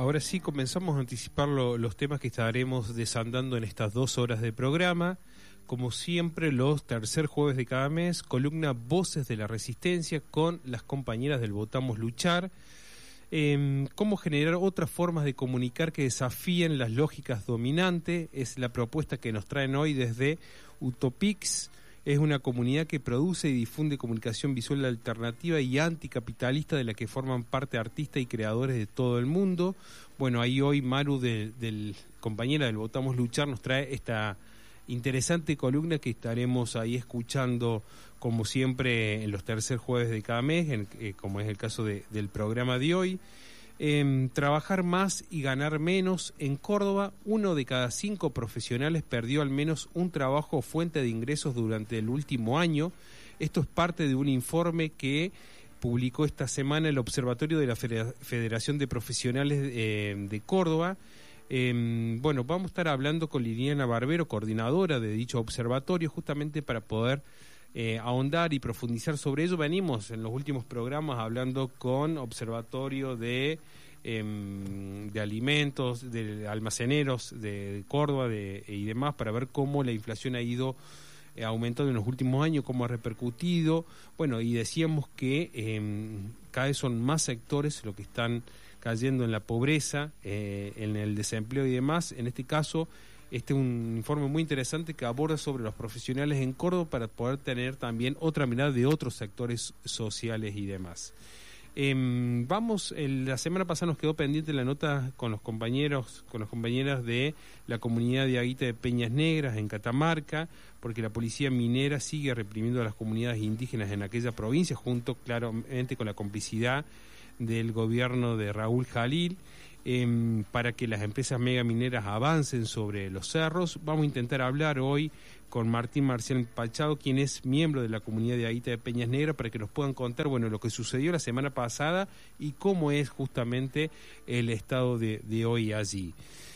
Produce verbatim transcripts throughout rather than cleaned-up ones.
ahora sí comenzamos a anticipar lo, los temas que estaremos desandando en estas dos horas de programa. Como siempre, los tercer jueves de cada mes, columna Voces de la Resistencia con las compañeras del Votamos Luchar. Eh, cómo generar otras formas de comunicar que desafíen las lógicas dominantes, es la propuesta que nos traen hoy desde Utopix. Es una comunidad que produce y difunde comunicación visual alternativa y anticapitalista de la que forman parte artistas y creadores de todo el mundo. Bueno, ahí hoy Maru, de, del compañera del Votamos Luchar, nos trae esta interesante columna que estaremos ahí escuchando como siempre en los tercer jueves de cada mes, en, eh, como es el caso de, del programa de hoy. Eh, trabajar más y ganar menos. En Córdoba, uno de cada cinco profesionales perdió al menos un trabajo o fuente de ingresos durante el último año. Esto es parte de un informe que publicó esta semana el Observatorio de la Federación de Profesionales eh, de Córdoba. Eh, bueno, vamos a estar hablando con Liliana Barbero, coordinadora de dicho observatorio, justamente para poder eh, ahondar y profundizar sobre ello. Venimos en los últimos programas hablando con observatorio de, eh, de alimentos, de almaceneros de, de Córdoba de, y demás, para ver cómo la inflación ha ido eh, aumentando en los últimos años, cómo ha repercutido. Bueno, y decíamos que eh, cada vez son más sectores los que están cayendo en la pobreza, eh, en el desempleo y demás. En este caso, este es un informe muy interesante que aborda sobre los profesionales en Córdoba para poder tener también otra mirada de otros sectores sociales y demás. Eh, vamos, el, la semana pasada nos quedó pendiente la nota con los compañeros, con las compañeras de la comunidad de Aguita de Peñas Negras en Catamarca, porque la policía minera sigue reprimiendo a las comunidades indígenas en aquella provincia, junto claramente con la complicidad del gobierno de Raúl Jalil, eh, para que las empresas megamineras avancen sobre los cerros. Vamos a intentar hablar hoy con Martín Marcial Pachado, quien es miembro de la comunidad de Aguita de Peñas Negras, para que nos puedan contar, bueno, lo que sucedió la semana pasada y cómo es justamente el estado de, de hoy allí.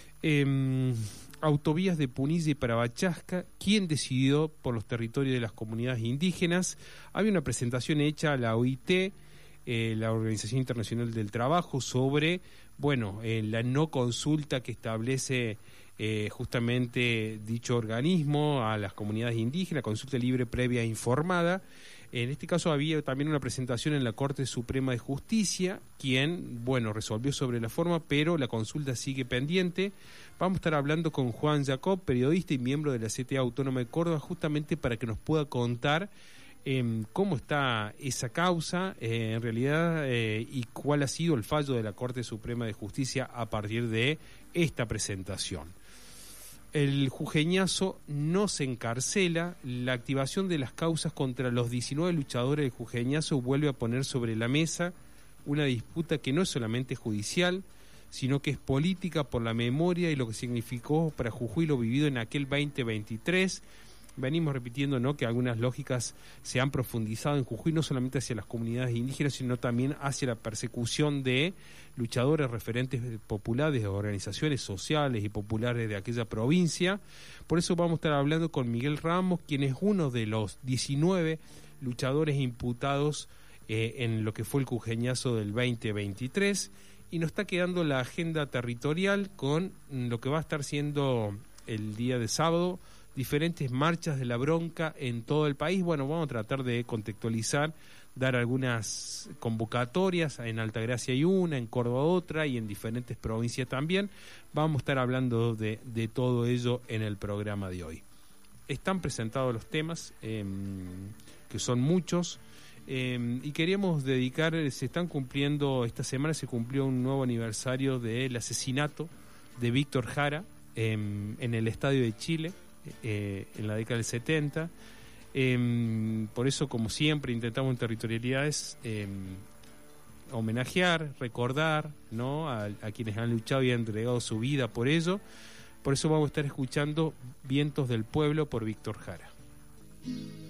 Eh, autovías de Punilla y para Bachasca, ¿quién decidió por los territorios de las comunidades indígenas? Había una presentación hecha a la O I T, Eh, la Organización Internacional del Trabajo, sobre, bueno, eh, la no consulta que establece eh, justamente dicho organismo a las comunidades indígenas, consulta libre, previa e informada. En este caso había también una presentación en la Corte Suprema de Justicia, quien, bueno, resolvió sobre la forma, pero la consulta sigue pendiente. Vamos a estar hablando con Juan Jacob, periodista y miembro de la C T A Autónoma de Córdoba, justamente para que nos pueda contar Eh, cómo está esa causa eh, en realidad eh, y cuál ha sido el fallo de la Corte Suprema de Justicia a partir de esta presentación. El jujeñazo no se encarcela. La activación de las causas contra los diecinueve luchadores del jujeñazo vuelve a poner sobre la mesa una disputa que no es solamente judicial, sino que es política por la memoria y lo que significó para Jujuy lo vivido en aquel veinte veintitrés. Venimos repitiendo, ¿no?, que algunas lógicas se han profundizado en Jujuy, no solamente hacia las comunidades indígenas, sino también hacia la persecución de luchadores, referentes populares, de organizaciones sociales y populares de aquella provincia. Por eso vamos a estar hablando con Miguel Ramos, quien es uno de los diecinueve luchadores imputados eh, en lo que fue el jujeñazo del veinte veintitrés. Y nos está quedando la agenda territorial con lo que va a estar siendo el día de sábado, diferentes marchas de la bronca en todo el país. Bueno, vamos a tratar de contextualizar, dar algunas convocatorias. En Altagracia hay una, en Córdoba otra y en diferentes provincias también. Vamos a estar hablando de, de todo ello en el programa de hoy. Están presentados los temas, eh, que son muchos, eh, y queríamos dedicar, se están cumpliendo, esta semana se cumplió un nuevo aniversario del asesinato de Víctor Jara eh, en el Estadio de Chile, Eh, en la década del setenta. Eh, por eso, como siempre, intentamos en territorialidades eh, homenajear, recordar, ¿no?, a, a quienes han luchado y han entregado su vida por ello. Por eso vamos a estar escuchando Vientos del Pueblo por Víctor Jara.